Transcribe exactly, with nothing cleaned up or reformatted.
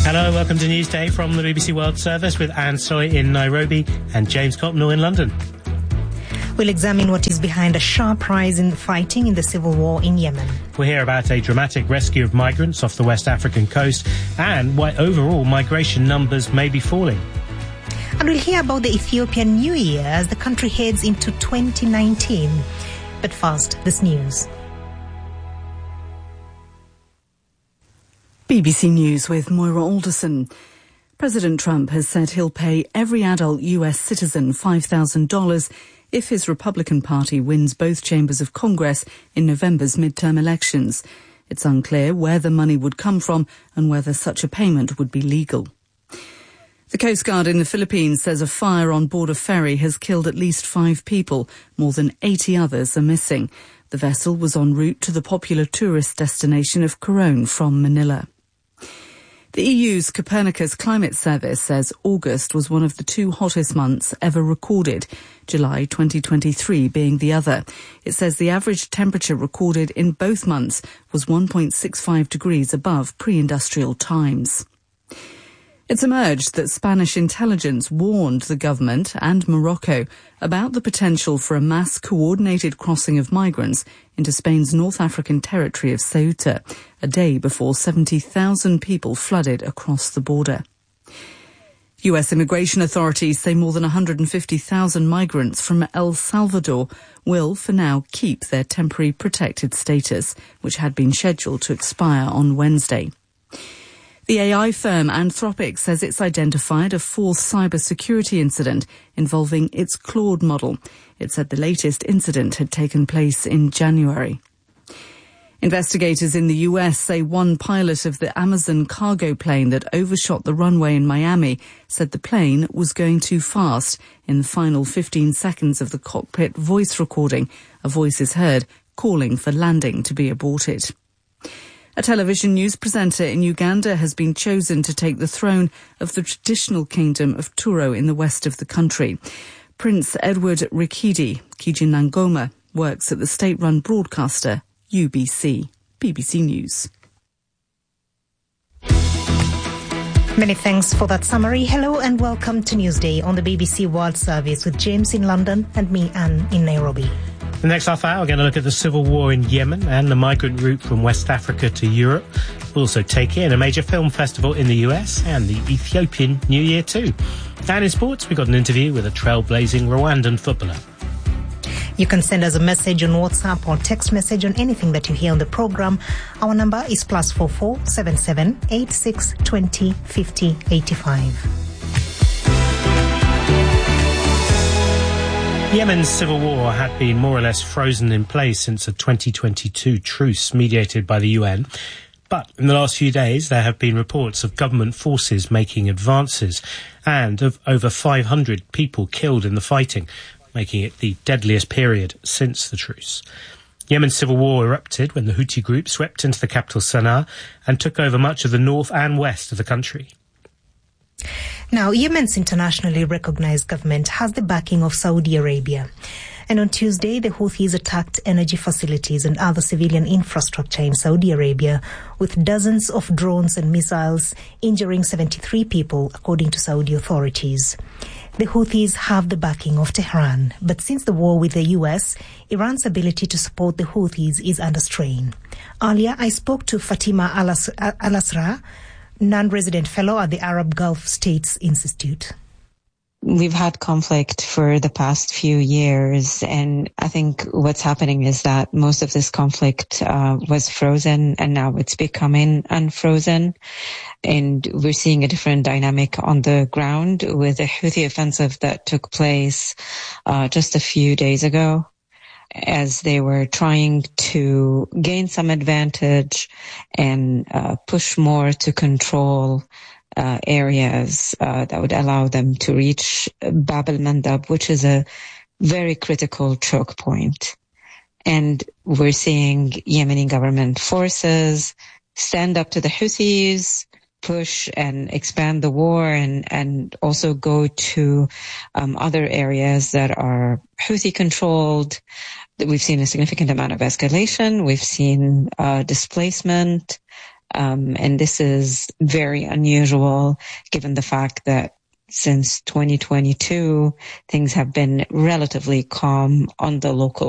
Hello, welcome to Newsday from the B B C World Service with Anne Soy in Nairobi and James Copnell in London. We'll examine what is behind a sharp rise in fighting in the civil war in Yemen. We'll hear about a dramatic rescue of migrants off the West African coast and why overall migration numbers may be falling. And we'll hear about the Ethiopian New Year as the country heads into twenty nineteen. But first, this news. B B C News with Moira Alderson. President Trump has said he'll pay every adult U S citizen five thousand dollars if his Republican Party wins both chambers of Congress in November's midterm elections. It's unclear where the money would come from and whether such a payment would be legal. The Coast Guard in the Philippines says a fire on board a ferry has killed at least five people. More than eighty others are missing. The vessel was en route to the popular tourist destination of Coron from Manila. The E U's Copernicus Climate Service says August was one of the two hottest months ever recorded, July twenty twenty-three being the other. It says the average temperature recorded in both months was one point six five degrees above pre-industrial times. It's emerged that Spanish intelligence warned the government and Morocco about the potential for a mass coordinated crossing of migrants into Spain's North African territory of Ceuta, a day before seventy thousand people flooded across the border. U S immigration authorities say more than one hundred fifty thousand migrants from El Salvador will, for now, keep their temporary protected status, which had been scheduled to expire on Wednesday. The A I firm Anthropic says it's identified a fourth cybersecurity incident involving its Claude model. It said the latest incident had taken place in January. Investigators in the U S say one pilot of the Amazon cargo plane that overshot the runway in Miami said the plane was going too fast. In the final fifteen seconds of the cockpit voice recording, a voice is heard calling for landing to be aborted. A television news presenter in Uganda has been chosen to take the throne of the traditional kingdom of Turo in the west of the country. Prince Edward Rikidi Kijinangoma works at the state-run broadcaster U B C. B B C News. Many thanks for that summary. Hello and welcome to Newsday on the B B C World Service with James in London and me, Anne, in Nairobi. The next half hour, we're going to look at the civil war in Yemen and the migrant route from West Africa to Europe. We'll also take in a major film festival in the U S and the Ethiopian New Year too. And in sports, we got an interview with a trailblazing Rwandan footballer. You can send us a message on WhatsApp or text message on anything that you hear on the program. Our number is plus four four seven seven eight six twenty fifty eighty five. Yemen's civil war had been more or less frozen in place since a twenty twenty-two truce mediated by the U N. But in the last few days, there have been reports of government forces making advances and of over five hundred people killed in the fighting, making it the deadliest period since the truce. Yemen's civil war erupted when the Houthi group swept into the capital Sana'a and took over much of the north and west of the country. Now, Yemen's internationally recognized government has the backing of Saudi Arabia. And on Tuesday, the Houthis attacked energy facilities and other civilian infrastructure in Saudi Arabia with dozens of drones and missiles, injuring seventy-three people, according to Saudi authorities. The Houthis have the backing of Tehran, but since the war with the U S, Iran's ability to support the Houthis is under strain. Earlier, I spoke to Fatima Al-Asra, non-resident fellow at the Arab Gulf States Institute. We've had conflict for the past few years, and I think what's happening is that most of this conflict uh, was frozen, and now it's becoming unfrozen. And we're seeing a different dynamic on the ground with the Houthi offensive that took place uh, just a few days ago, as they were trying to gain some advantage and uh, push more to control uh, areas uh, that would allow them to reach Bab el-Mandab, which is a very critical choke point. And we're seeing Yemeni government forces stand up to the Houthis, push and expand the war, and, and also go to um, other areas that are Houthi controlled. We've seen a significant amount of escalation. We've seen uh, displacement. Um, and this is very unusual given the fact that since twenty twenty-two, things have been relatively calm on the local